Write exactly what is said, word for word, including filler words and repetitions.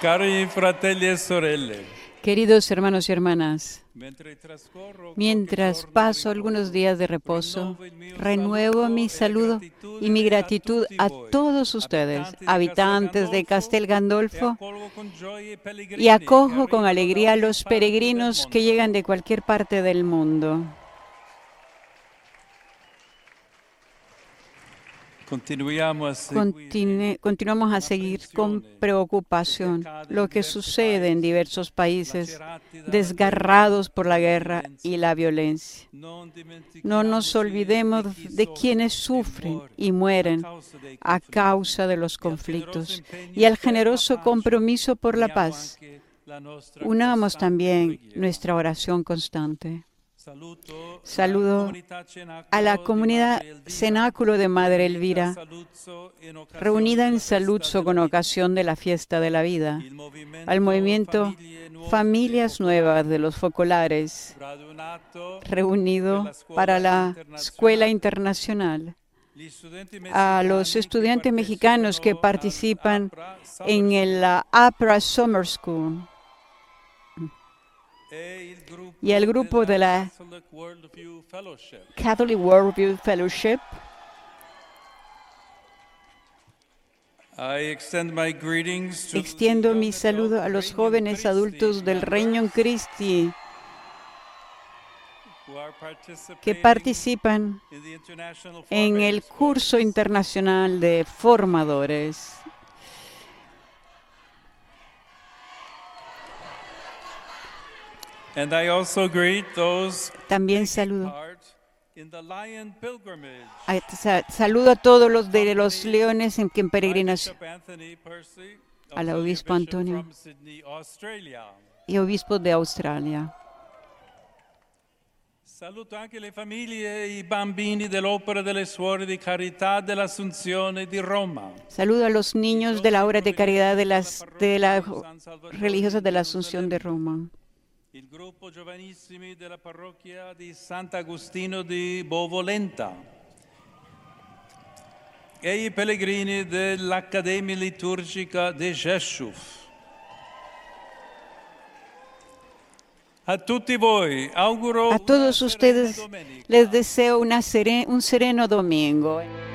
Cari fratelli e sorelle, Queridos hermanos y hermanas, mientras paso algunos días de reposo, renuevo mi saludo y mi gratitud a todos ustedes, habitantes de Castel Gandolfo, y acojo con alegría a los peregrinos que llegan de cualquier parte del mundo. Continue, continuamos a seguir con preocupación lo que sucede en diversos países desgarrados por la guerra y la violencia. No nos olvidemos de quienes sufren y mueren a causa de los conflictos y al generoso compromiso por la paz. Unamos también nuestra oración constante. Saludo a la comunidad Cenáculo de Madre Elvira, reunida en Saluzzo con ocasión de la Fiesta de la Vida, al movimiento Familias Nuevas de los Focolares, reunido para la Escuela Internacional, a los estudiantes mexicanos que participan en el APRA Summer School, y al grupo de la Catholic Worldview Fellowship. Extiendo mi saludo a los jóvenes adultos del Regnum Christi que participan en el curso internacional de formadores. And I also greet those También saludo a, saludo a todos los de los leones en, en peregrinación, al obispo Antonio y obispo de Australia. Saluto anche le famiglie e i bambini dell'Opera delle Suore di Carità dell'Assunzione di Roma. Saludo a los niños de la obra de caridad de las de las religiosas de la Asunción de Roma. Il gruppo giovanissimi della parrocchia di Sant'Agostino di Bovolenta e i pellegrini dell'Accademia Liturgica di Rzeszów. A tutti voi auguro a todos ustedes les deseo una seren, un sereno domingo.